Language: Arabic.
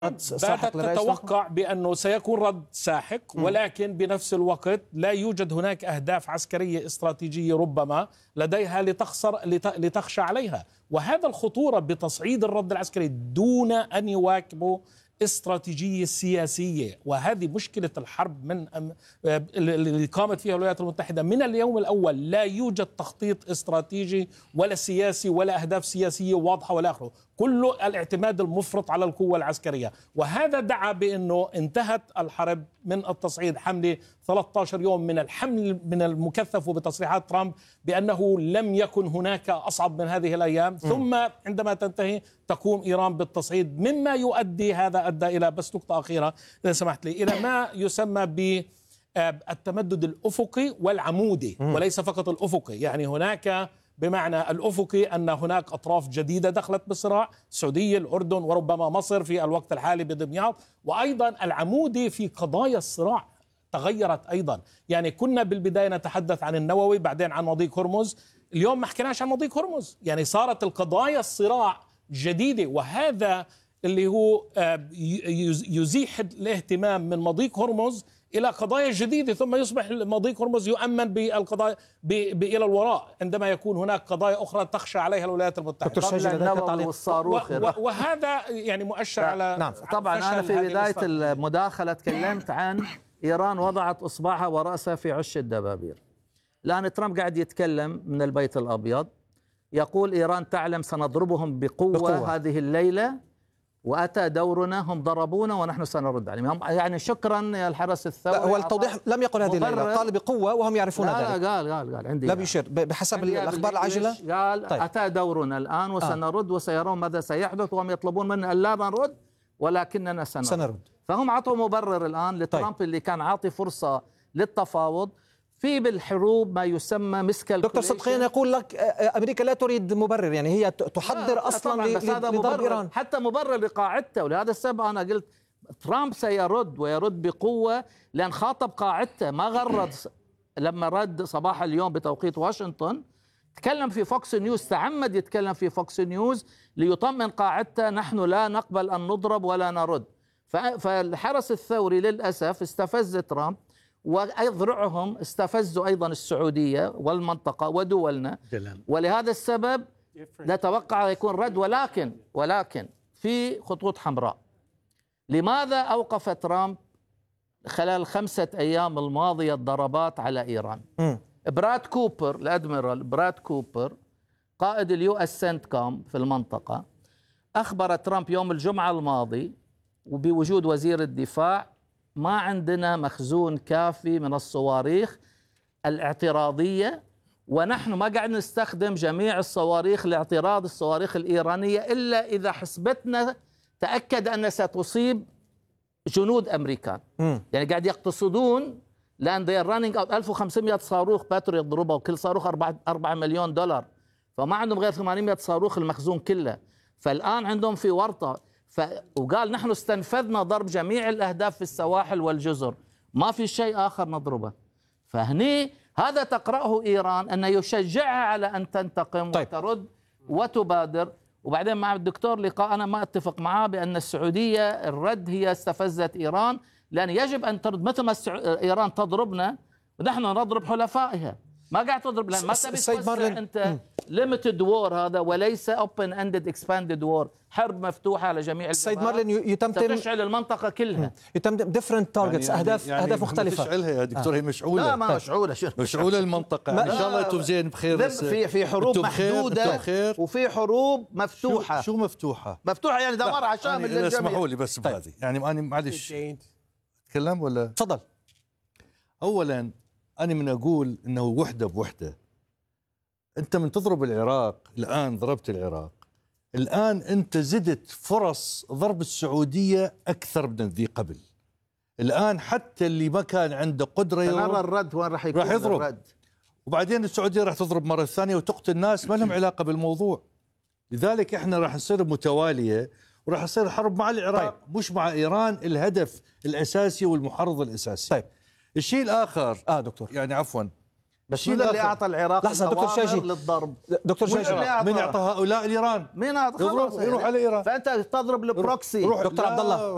باتت تتوقع بأنه سيكون رد ساحق، ولكن بنفس الوقت لا يوجد هناك أهداف عسكرية استراتيجية ربما لديها لتخشى عليها. وهذا الخطورة بتصعيد الرد العسكري دون أن يواكبوا استراتيجية سياسية. وهذه مشكلة الحرب من اللي قامت فيها الولايات المتحدة من اليوم الأول. لا يوجد تخطيط استراتيجي ولا سياسي ولا أهداف سياسية واضحة ولا آخره، كله الاعتماد المفرط على القوة العسكرية. وهذا دعا بأنه انتهت الحرب من التصعيد. حملة 13 يوم من الحمل من المكثف بتصريحات ترامب بأنه لم يكن هناك أصعب من هذه الأيام، ثم عندما تنتهي تقوم إيران بالتصعيد، مما يؤدي هذا أدى إلى، بس نقطة أخيرة إذا سمحت لي، إلى ما يسمى بالتمدد الأفقي والعمودي، وليس فقط الأفقي. يعني هناك بمعنى الأفقي أن هناك أطراف جديدة دخلت بالصراع، السعودية، الأردن، وربما مصر في الوقت الحالي بدمياط. وأيضا العمودي في قضايا الصراع تغيرت أيضا. يعني كنا بالبداية نتحدث عن النووي، بعدين عن مضيق هرمز، اليوم ما حكيناش عن مضيق هرمز. يعني صارت القضايا الصراع جديدة، وهذا اللي هو يزيح الاهتمام من مضيق هرمز إلى قضايا جديدة، ثم يصبح مضيق هرمز يؤمن بالقضايا إلى الوراء عندما يكون هناك قضايا أخرى تخشى عليها الولايات المتحدة قبل النووي والصاروخ. وهذا يعني مؤشر على نعم. طبعا أنا في بداية المداخلة تكلمت عن إيران وضعت إصبعها ورأسها في عش الدبابير. الآن ترامب قاعد يتكلم من البيت الأبيض، يقول إيران تعلم سنضربهم بقوة هذه الليلة، وأتى دورنا، هم ضربونا ونحن سنرد عليهم. يعني شكرا يا الحرس الثوري. هو التوضيح لم يقل هذه الليلة، قال بقوة وهم يعرفون ذلك. قال عندي لم يشير بحسب الأخبار العاجلة. قال طيب. أتى دورنا الآن وسنرد وسيرون ماذا سيحدث، وهم يطلبون منا أن لا نرد ولكننا سنرد. فهم عطوا مبرر الآن لترامب اللي كان عاطي فرصة للتفاوض في بالحروب ما يسمى مسكال. دكتور صدقيان يقول لك أمريكا لا تريد مبرر، يعني هي تحضر أصلا لضرب إيران، حتى مبرر لقاعدته. ولهذا السبب أنا قلت ترامب سيرد ويرد بقوة، لأن خاطب قاعدته، ما غرد. لما رد صباح اليوم بتوقيت واشنطن تكلم في فوكس نيوز، تعمد يتكلم في فوكس نيوز ليطمن قاعدته نحن لا نقبل أن نضرب ولا نرد. فالحرس الثوري للأسف استفز ترامب، وأذرعهم استفزوا أيضا السعودية والمنطقة ودولنا. ولهذا السبب نتوقع يكون رد، ولكن في خطوط حمراء. لماذا أوقف ترامب خلال 5 أيام الماضية الضربات على إيران؟ براد كوبر، الأدميرال براد كوبر قائد اليو اس سنتكوم في المنطقة، أخبر ترامب يوم الجمعة الماضي وبوجود وزير الدفاع ما عندنا مخزون كافي من الصواريخ الاعتراضية، ونحن ما قاعد نستخدم جميع الصواريخ لاعتراض الصواريخ الإيرانية إلا إذا حسبتنا تأكد أن ستصيب جنود أمريكان. يعني قاعد يقتصدون، لأن they are running out 1500 صاروخ باتري يضربوا، وكل صاروخ 4 مليون دولار، فما عندهم غير 800 صاروخ المخزون كله. فالآن عندهم في ورطة. وقال نحن استنفذنا ضرب جميع الأهداف في السواحل والجزر، ما في شيء آخر نضربه. فهني هذا تقرأه إيران أن يشجعها على أن تنتقم وترد وتبادر. وبعدين مع الدكتور لقاء أنا ما أتفق معاه بأن السعودية الرد هي استفزت إيران، لأن يجب أن ترد مثل ما إيران تضربنا ونحن نضرب حلفائها. ما قاعد تضرب، لأن ما تبي توسع أنت limited war هذا، وليس open ended expanded war، حرب مفتوحة على جميع السيد مارلين يتمتم تشعل المنطقة كلها، يتمتم different targets، يعني أهداف مختلفة. تشعلها يا دكتور، هي مشعولة. لا ما مشعولة، مشعولة المنطقة. إن شاء الله أنتم زين بخير. في حروب محدودة وفي حروب مفتوحة. شو مفتوحة؟ مفتوحة يعني دمار شامل للجميع. اسمحوا لي بس بهذه، يعني أنا معلش أتكلم ولا؟ تفضل. أولا أنا من أقول إنه وحدة بوحدة. أنت من تضرب العراق، الآن ضربت العراق، الآن أنت زدت فرص ضرب السعودية أكثر من ذي قبل. الآن حتى اللي ما كان عنده قدرة نرى الرد وين راح يكون يضرب الرد. وبعدين السعودية راح تضرب مرة ثانية وتقتل ناس ما لهم علاقة بالموضوع. لذلك إحنا راح نصير متوالية، وراح يصير حرب مع العراق مش مع إيران، الهدف الأساسي والمحرض الأساسي. الشيء الآخر دكتور، يعني عفوا، بس مين اللي أعطى العراق دكتور شاجي للضرب؟ دكتور شاجي من أعطى هؤلاء الإيران؟ مين أعطى؟ يروح على إيران. فأنت تضرب البروكسي. دكتور عبد الله.